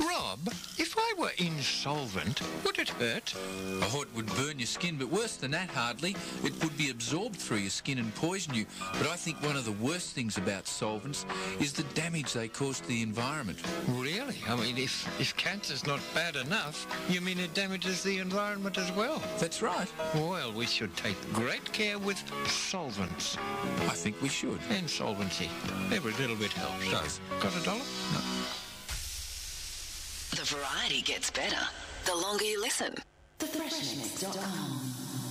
Rob, if I were insolvent, would it hurt? Oh, it would burn your skin, but worse than that, hardly. It would be absorbed through your skin and poison you. But I think one of the worst things about solvents is the damage they cause to the environment. Really? I mean, if cancer's not bad enough, you mean it damages the environment as well? That's right. Well, we should take great care with solvents. I think we should. Insolvency. Every little bit helps. Does. Got $1? No. The variety gets better the longer you listen. TheFreshMix.com